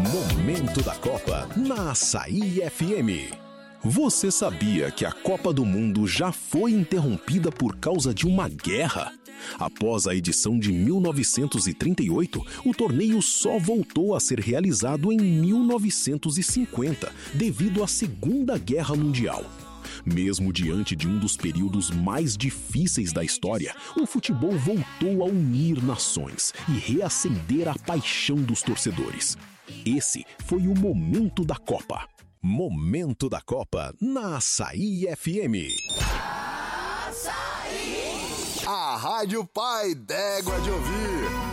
Momento da Copa na Açaí FM. Você sabia que a Copa do Mundo já foi interrompida por causa de uma guerra? Após a edição de 1938, o torneio só voltou a ser realizado em 1950, devido à Segunda Guerra Mundial. Mesmo diante de um dos períodos mais difíceis da história, o futebol voltou a unir nações e reacender a paixão dos torcedores. Esse foi o Momento da Copa. Momento da Copa na Açaí FM. Açaí! A Rádio Pai d'Égua de Ouvir.